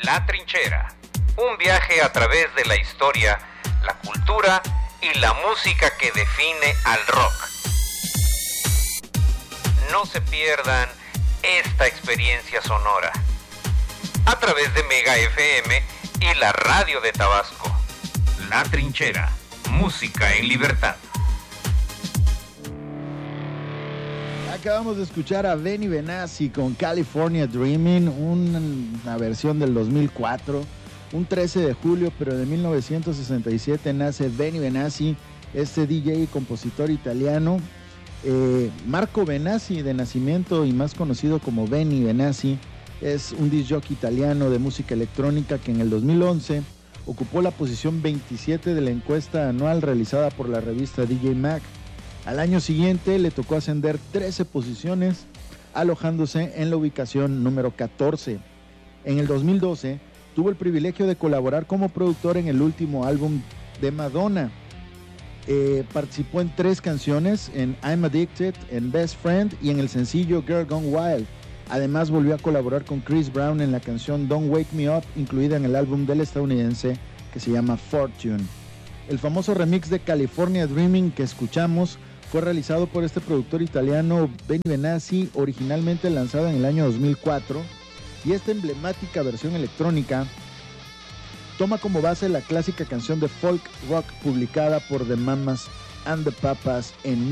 La Trinchera, un viaje a través de la historia, la cultura y la música que define al rock. No se pierdan esta experiencia sonora a través de Mega FM y la radio de Tabasco. La Trinchera, música en libertad. Acabamos de escuchar a Benny Benassi con California Dreaming, una versión del 2004, un 13 de julio, pero de 1967 nace Benny Benassi, este DJ y compositor italiano. Marco Benassi, de nacimiento y más conocido como Benny Benassi, es un disc jockey italiano de música electrónica que en el 2011 ocupó la posición 27 de la encuesta anual realizada por la revista DJ Mag. Al año siguiente le tocó ascender 13 posiciones, alojándose en la ubicación número 14. En el 2012 tuvo el privilegio de colaborar como productor en el último álbum de Madonna. Participó en 3 canciones, en I'm Addicted, en Best Friend y en el sencillo Girl Gone Wild. Además volvió a colaborar con Chris Brown en la canción Don't Wake Me Up, incluida en el álbum del estadounidense que se llama Fortune. El famoso remix de California Dreaming que escuchamos fue realizado por este productor italiano Benny Benassi, originalmente lanzada en el año 2004, y esta emblemática versión electrónica toma como base la clásica canción de folk rock publicada por The Mamas and the Papas en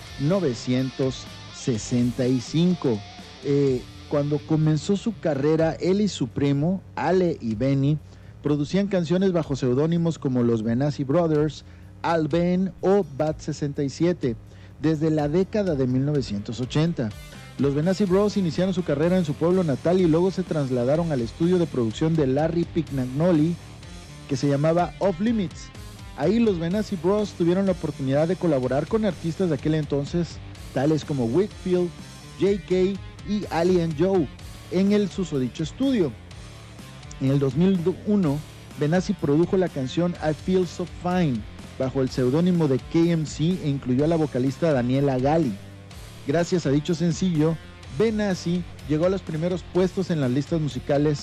1965. Cuando comenzó su carrera, él y su primo, Ale y Benny, producían canciones bajo seudónimos como los Benassi Brothers, Al Ben o Bat 67, desde la década de 1980. Los Benassi Bros iniciaron su carrera en su pueblo natal y luego se trasladaron al estudio de producción de Larry Pignagnoli, que se llamaba Off Limits. Ahí los Benassi Bros tuvieron la oportunidad de colaborar con artistas de aquel entonces, tales como Whitfield, J.K. y Alien Joe, en el susodicho estudio. En el 2001, Benassi produjo la canción I Feel So Fine bajo el seudónimo de KMC e incluyó a la vocalista Daniela Gali. Gracias a dicho sencillo, Benassi llegó a los primeros puestos en las listas musicales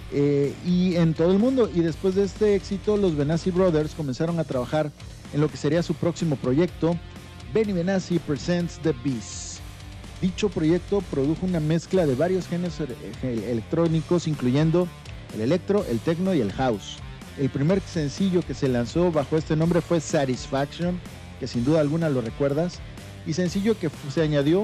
y en todo el mundo, y después de este éxito los Benassi Brothers comenzaron a trabajar en lo que sería su próximo proyecto, Benny Benassi Presents The Beast. Dicho proyecto produjo una mezcla de varios géneros electrónicos, incluyendo el electro, el techno y el house. El primer sencillo que se lanzó bajo este nombre fue Satisfaction, que sin duda alguna lo recuerdas, y sencillo que se añadió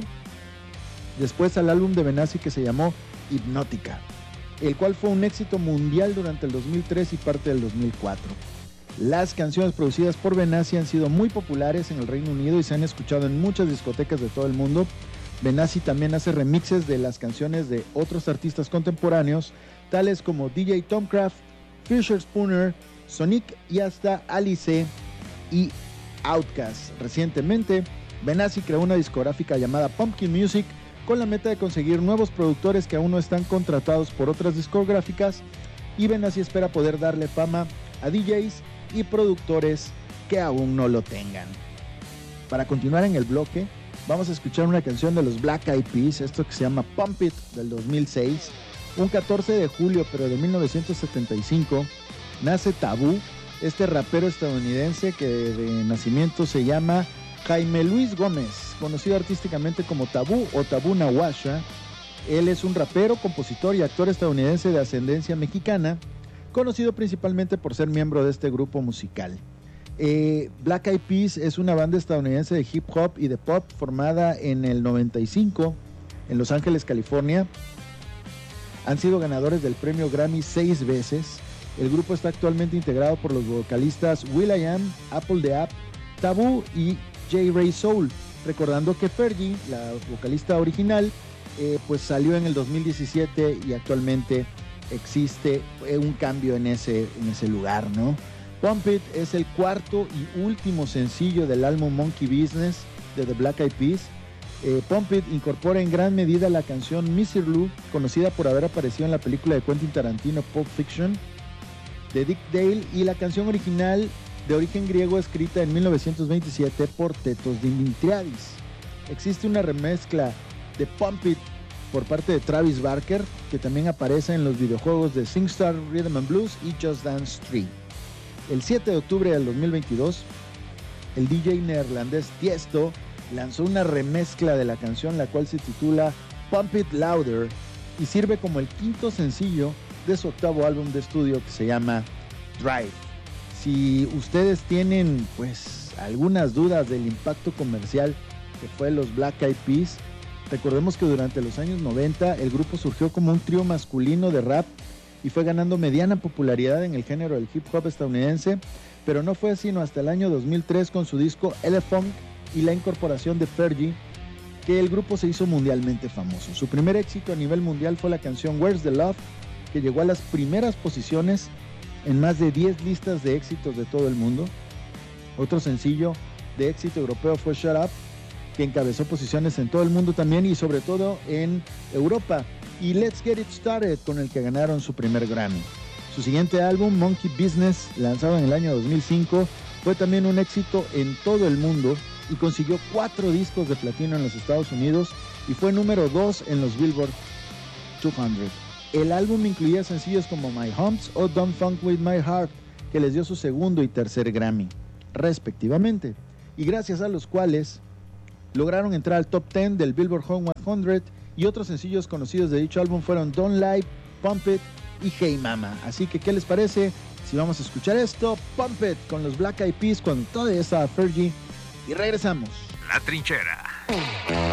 después al álbum de Benassi que se llamó Hypnotica, el cual fue un éxito mundial durante el 2003 y parte del 2004. Las canciones producidas por Benassi han sido muy populares en el Reino Unido y se han escuchado en muchas discotecas de todo el mundo. Benassi también hace remixes de las canciones de otros artistas contemporáneos, tales como DJ Tomcraft, Fisher Spooner, Sonic y hasta Alice y Outkast. Recientemente, Benassi creó una discográfica llamada Pumpkin Music con la meta de conseguir nuevos productores que aún no están contratados por otras discográficas, y Benassi espera poder darle fama a DJs y productores que aún no lo tengan. Para continuar en el bloque, vamos a escuchar una canción de los Black Eyed Peas, esto que se llama Pump It, del 2006. Un 14 de julio, pero de 1975, nace Tabú, este rapero estadounidense que de nacimiento se llama Jaime Luis Gómez, conocido artísticamente como Tabú o Tabú Nawasha. Él es un rapero, compositor y actor estadounidense de ascendencia mexicana, conocido principalmente por ser miembro de este grupo musical. Black Eyed Peas es una banda estadounidense de hip hop y de pop formada en el 95 en Los Ángeles, California. Han sido ganadores del premio Grammy 6 veces. El grupo está actualmente integrado por los vocalistas will.i.am, Apple the App, Tabú y J. Ray Soul. Recordando que Fergie, la vocalista original, pues salió en el 2017 y actualmente existe un cambio en ese lugar, ¿no? Pump It es el cuarto y último sencillo del álbum Monkey Business de The Black Eyed Peas. Pump It incorpora en gran medida la canción Mr. Lou, conocida por haber aparecido en la película de Quentin Tarantino Pulp Fiction, de Dick Dale, y la canción original de origen griego escrita en 1927 por Tetos Dimitriadis. Existe una remezcla de Pump It por parte de Travis Barker, que también aparece en los videojuegos de SingStar Rhythm and Blues y Just Dance 3. El 7 de octubre del 2022, el DJ neerlandés Tiesto lanzó una remezcla de la canción, la cual se titula Pump It Louder y sirve como el quinto sencillo de su octavo álbum de estudio que se llama Drive. Si ustedes tienen pues algunas dudas del impacto comercial que fue los Black Eyed Peas, recordemos que durante los años 90 el grupo surgió como un trío masculino de rap y fue ganando mediana popularidad en el género del hip hop estadounidense, pero no fue sino hasta el año 2003 con su disco Elephant y la incorporación de Fergie que el grupo se hizo mundialmente famoso. Su primer éxito a nivel mundial fue la canción Where's the Love, que llegó a las primeras posiciones en más de 10 listas de éxitos de todo el mundo. Otro sencillo de éxito europeo fue Shut Up, que encabezó posiciones en todo el mundo también y sobre todo en Europa. Y Let's Get It Started, con el que ganaron su primer Grammy. Su siguiente álbum, Monkey Business, lanzado en el año 2005, fue también un éxito en todo el mundo y consiguió 4 discos de platino en los Estados Unidos y fue número 2 en los Billboard 200. El álbum incluía sencillos como My Humps o Don't Funk With My Heart, que les dio su segundo y tercer Grammy, respectivamente, y gracias a los cuales lograron entrar al top 10 del Billboard Hot 100, y otros sencillos conocidos de dicho álbum fueron Don't Lie, Pump It y Hey Mama. Así que, ¿qué les parece si vamos a escuchar esto? Pump It con los Black Eyed Peas cuando todavía estaba Fergie, y regresamos. La Trinchera.